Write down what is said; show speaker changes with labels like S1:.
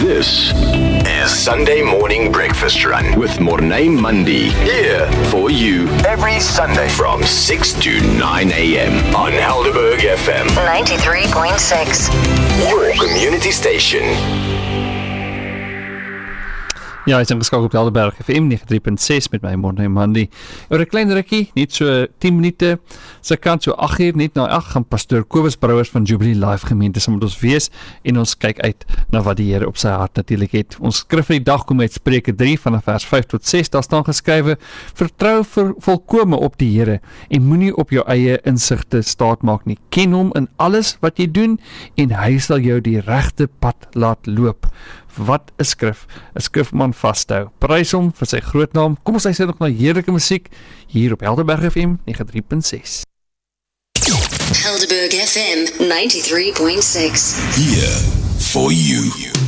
S1: This is Sunday Morning Breakfast Run with Mornay Mundi. Here for you every Sunday from 6 to 9 a.m. on Helderberg FM
S2: 93.6.
S1: Your community station.
S3: Ja, is ingeskakel op Helderberg FM 93.6 met my Mornay Mundi. Oor 'n klein rukkie, net so 10 minute, se kant so 8 uur, net na 8, gaan pastoor Kobus Brouwers van Jubilee Life gemeente saam met ons wees en ons kyk uit na wat die Here op sy hart natuurlik het. Ons skrif vir die dag kom uit Spreuke 3 vanaf vers 5 tot 6, daar staan geskrywe: vertrou volkome op die Here en moenie op jou eie insigte staat maak nie. Ken hom in alles wat jy doen en hy sal jou die regte pad laat loop. Wat 'n skrif, 'n skrifman vashou. Prys hom vir sy groot naam. Kom ons luister nog na heerlike musiek hier op Helderberg FM 93.6.
S2: Helderberg FM 93.6.
S1: Here for you.